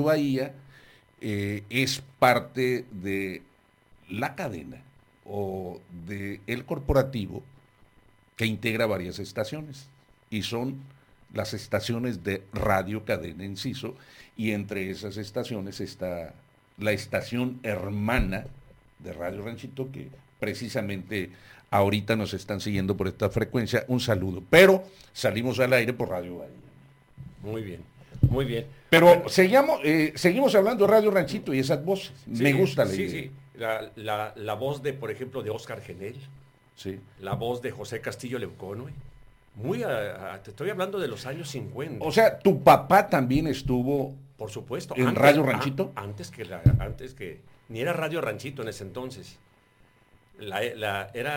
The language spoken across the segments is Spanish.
Radio Bahía es parte de la cadena o de el corporativo que integra varias estaciones y son las estaciones de Radio Cadena Enciso, y entre esas estaciones está la estación hermana de Radio Ranchito, que precisamente ahorita nos están siguiendo por esta frecuencia. Un saludo, pero salimos al aire por Radio Bahía. Muy bien, muy bien. Pero seguimos hablando de Radio Ranchito y esas voces. Sí, me gusta la sí, idea. sí. La voz de, por ejemplo, de Óscar Genel, Sí. la voz de José Castillo Leucónoe. Te estoy hablando de los años 50. O sea, tu papá también estuvo por supuesto. en Radio Ranchito. Antes que ni era Radio Ranchito en ese entonces. Era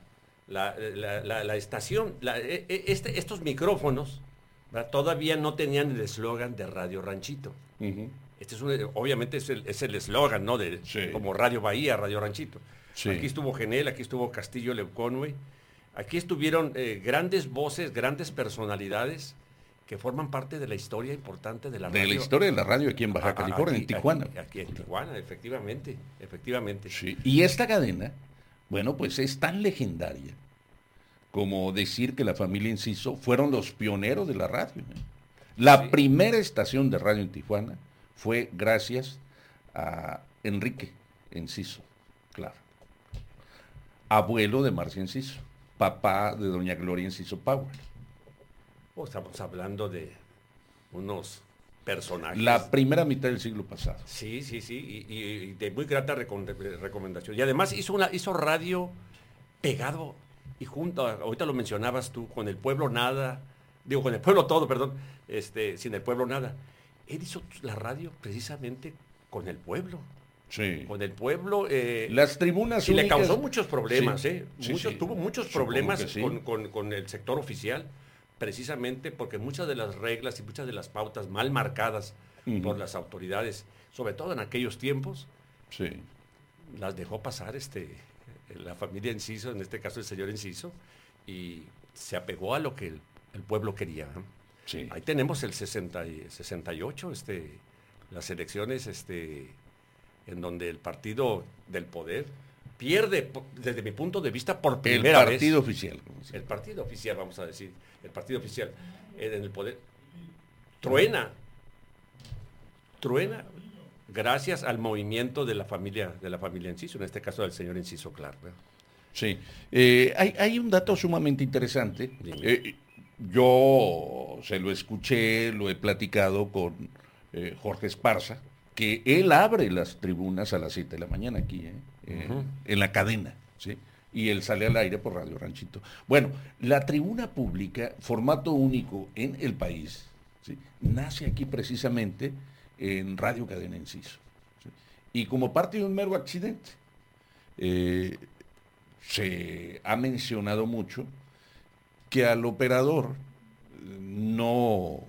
la estación, estos micrófonos, ¿verdad? Todavía no tenían el eslogan de Radio Ranchito. Uh-huh. Obviamente es el eslogan, ¿no? Sí. Como Radio Bahía, Radio Ranchito. Sí. Aquí estuvo Genel, aquí estuvo Castillo Leucónoe, aquí estuvieron grandes voces, grandes personalidades que forman parte de la historia importante de la radio. De la historia de la radio aquí en Baja California, en Tijuana. Aquí en Tijuana, efectivamente. Sí. Y esta cadena, bueno, pues es tan legendaria como decir que la familia Enciso fueron los pioneros de la radio. La primera estación de radio en Tijuana fue gracias a Enrique Enciso, claro. Abuelo de Marcia Enciso, papá de doña Gloria Enciso Power. Estamos hablando de unos personajes. La primera mitad del siglo pasado. Sí, y de muy grata recomendación. Y además hizo radio pegado y junto, ahorita lo mencionabas tú, con el pueblo nada, con el pueblo todo, perdón, sin el pueblo nada. Él hizo la radio precisamente con el pueblo. Sí. Con el pueblo. Las tribunas y únicas. le causó muchos problemas, Sí, sí. Tuvo muchos Supongo problemas que sí. con el sector oficial, precisamente porque muchas de las reglas y muchas de las pautas mal marcadas por las autoridades, sobre todo en aquellos tiempos, sí, las dejó pasar la familia Enciso, en este caso el señor Enciso, y se apegó a lo que el pueblo quería. sí. Ahí tenemos el 68, las elecciones en donde el partido del poder pierde, desde mi punto de vista, por primera vez. El partido oficial. El partido oficial, vamos a decir. El partido oficial en el poder. Truena gracias al movimiento de la familia Enciso, en este caso del señor Enciso Clark, ¿verdad? Sí. Hay un dato sumamente interesante. Yo se lo escuché, lo he platicado con Jorge Esparza, que él abre las tribunas a las 7 de la mañana aquí, en la cadena, ¿sí? Y él sale al aire por Radio Ranchito. Bueno, la tribuna pública, formato único en el país, ¿sí? Nace aquí precisamente en Radio Cadena Enciso, ¿sí? Y como parte de un mero accidente, se ha mencionado mucho que al operador no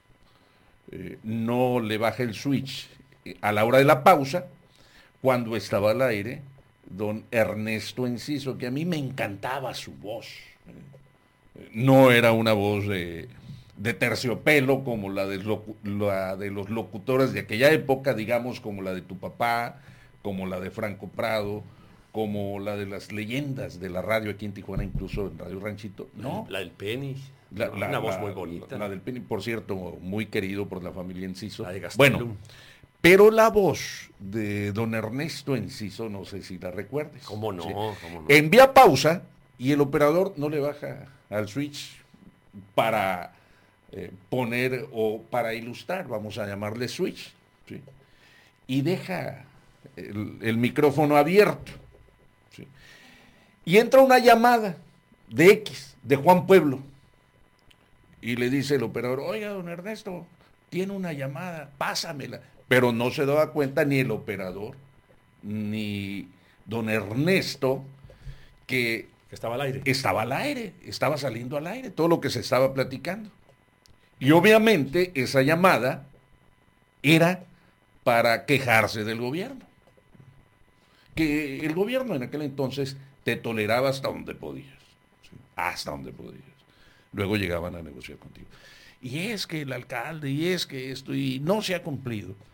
le baja el switch a la hora de la pausa, cuando estaba al aire don Ernesto Enciso, que a mí me encantaba su voz. No era una voz de terciopelo como la de los locutores de aquella época, digamos, como la de tu papá, como la de Franco Prado, como la de las leyendas de la radio aquí en Tijuana, incluso en Radio Ranchito. No. La del Penny. Una voz muy bonita. La del Penny, por cierto, muy querido por la familia Enciso. La de Gastelum. Bueno, pero la voz de don Ernesto Enciso, no sé si la recuerdes. ¿Cómo no? ¿Sí? ¿Cómo no? Envía pausa y el operador no le baja al switch para poner o para ilustrar, vamos a llamarle switch, ¿sí? Y deja el micrófono abierto, ¿sí? Y entra una llamada de X, de Juan Pueblo, y le dice el operador: oiga, don Ernesto, tiene una llamada, pásamela. Pero no se daba cuenta ni el operador, ni don Ernesto, que estaba al aire. Estaba saliendo al aire, todo lo que se estaba platicando. Y obviamente esa llamada era para quejarse del gobierno. Que el gobierno en aquel entonces te toleraba hasta donde podías. ¿Sí? Hasta donde podías. Luego llegaban a negociar contigo. Y es que el alcalde, y es que esto, y no se ha cumplido.